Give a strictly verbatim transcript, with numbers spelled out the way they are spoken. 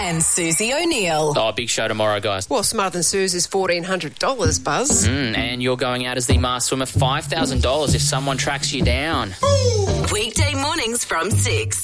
and Susie O'Neill. Oh, big show tomorrow, guys. Well, Smarter Than Suze is fourteen hundred dollars, Buzz. Mm, and you're going out as the masked swimmer, five thousand dollars if someone tracks you down. Weekday mornings from six.